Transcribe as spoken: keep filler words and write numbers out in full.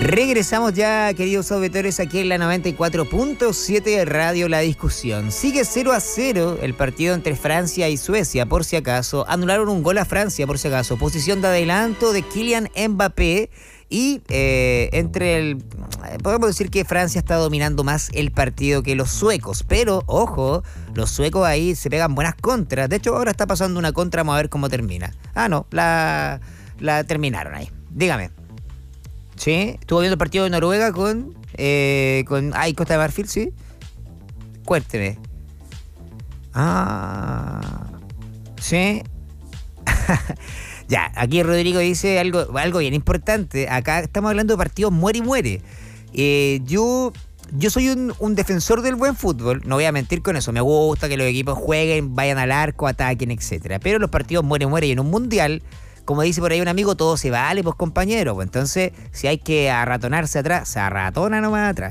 Regresamos ya, queridos auditores, aquí en la noventa y cuatro punto siete Radio La Discusión. Sigue cero a cero el partido entre Francia y Suecia, por si acaso. Anularon un gol a Francia, por si acaso. Posición de adelanto de Kylian Mbappé. Y eh, entre el... Podemos decir que Francia está dominando más el partido que los suecos. Pero, ojo, los suecos ahí se pegan buenas contras. De hecho, ahora está pasando una contra, vamos a ver cómo termina. Ah, no, la, la terminaron ahí. Dígame. ¿Sí? ¿Estuvo viendo el partido de Noruega con... Eh, con ay, Costa de Marfil, sí? Cuénteme. Ah... ¿Sí? Ya, aquí Rodrigo dice algo, algo bien importante. Acá estamos hablando de partidos muere y muere. Eh, yo... Yo soy un, un defensor del buen fútbol, no voy a mentir con eso. Me gusta que los equipos jueguen, vayan al arco, ataquen, etcétera. Pero los partidos muere y muere. Y en un mundial... Como dice por ahí un amigo, todo se vale, pues compañero. Pues entonces, si hay que arratonarse atrás, se arratona nomás atrás.